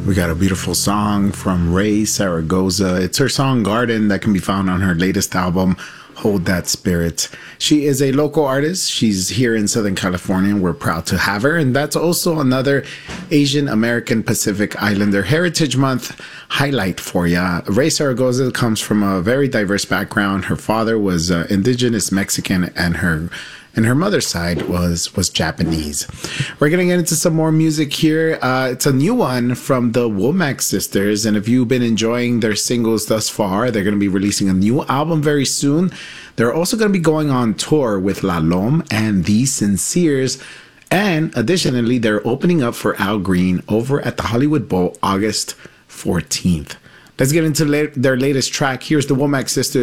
We got a beautiful song from Ray Zaragoza. It's her song Garden that can be found on her latest album, Hold That Spirit. She is a local artist. She's here in Southern California, and we're proud to have her. And that's also another Asian American Pacific Islander Heritage Month highlight for you. Ray Zaragoza comes from a very diverse background. Her father was indigenous Mexican, and her mother's side was Japanese. We're going to get into some more music here. It's a new one from the Womack sisters. And if you've been enjoying their singles thus far, they're going to be releasing a new album very soon. They're also going to be going on tour with La Lome and The Sinceres. And additionally, they're opening up for Al Green over at the Hollywood Bowl August 14th. Let's get into their latest track. Here's the Womack sisters.